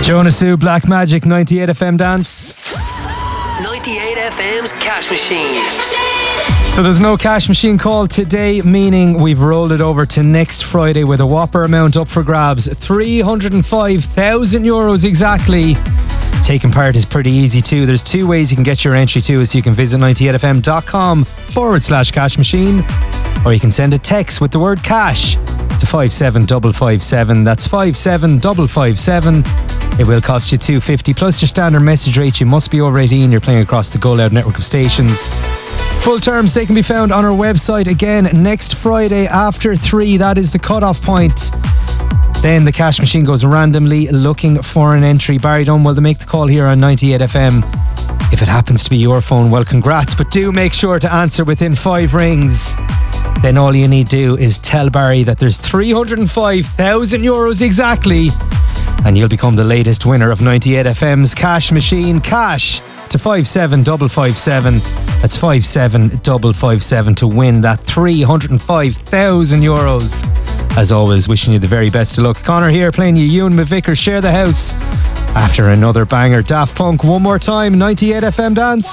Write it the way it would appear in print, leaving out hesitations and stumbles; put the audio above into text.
Jonas Sue, Black Magic, 98 FM Dance. 98 FM's Cash Machine. So there's no cash machine call today, meaning we've rolled it over to next Friday with a whopper amount up for grabs. €305,000 exactly. Taking part is pretty easy too. There's two ways you can get your entry to us. You can visit 98fm.com/cash machine, or you can send a text with the word cash to 57557. That's 57557. It will cost you $2.50 plus your standard message rate. You must be over 18. You're playing across the Go Loud network of stations. Full terms, they can be found on our website again next Friday after 3. That is the cutoff point. Then the cash machine goes randomly looking for an entry. Barry Dunn will make the call here on 98 FM. If it happens to be your phone, well, congrats, but do make sure to answer within 5 rings. Then all you need to do is tell Barry that there's €305,000 exactly, and you'll become the latest winner of 98 FM's Cash Machine. Cash to 57557. That's 57557 to win that €305,000. As always, wishing you the very best of luck. Connor here playing you Ewan McVicker, Share the House. After another banger, Daft Punk one more time, 98 FM Dance.